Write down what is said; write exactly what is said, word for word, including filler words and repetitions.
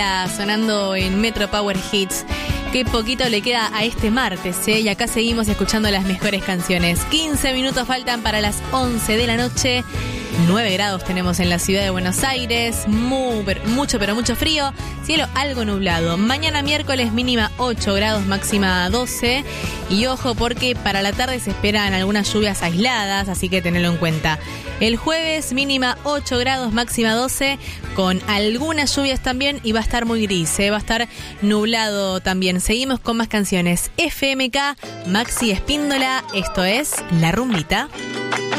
Sonando en Metro Power Hits. Qué poquito le queda a este martes, ¿eh? Y acá seguimos escuchando las mejores canciones. quince minutos faltan para las once de la noche. nueve grados tenemos en la ciudad de Buenos Aires. Muy, pero, mucho, pero mucho frío. Cielo algo nublado. Mañana miércoles mínima ocho grados, máxima doce. Y ojo porque para la tarde se esperan algunas lluvias aisladas, así que tenedlo en cuenta. El jueves mínima ocho grados, máxima doce, con algunas lluvias también y va a estar muy gris, ¿eh? Va a estar nublado también. Seguimos con más canciones. F M K, Maxi Espíndola, esto es La Rumbita.